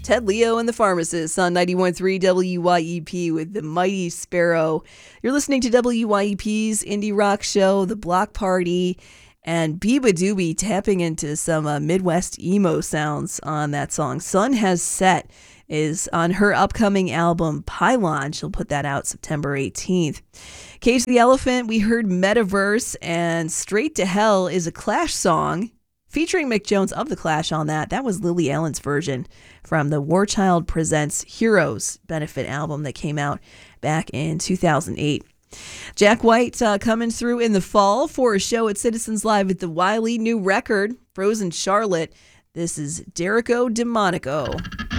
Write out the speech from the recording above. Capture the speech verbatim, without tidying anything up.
Ted Leo and the Pharmacists on ninety-one point three W Y E P with The Mighty Sparrow. You're listening to W Y E P's Indie Rock Show, The Block Party, and Biba Doobie tapping into some uh, Midwest emo sounds on that song. Sun Has Set is on her upcoming album Pylon. She'll put that out September eighteenth. Cage the Elephant, we heard Metaverse, and Straight to Hell is a Clash song featuring Mick Jones of The Clash on that. That was Lily Allen's version from the War Child Presents Heroes benefit album that came out back in two thousand eight. Jack White uh, coming through in the fall for a show at Citizens Live at the Wiley. New record, Frozen Charlotte. This is Derico Demonico.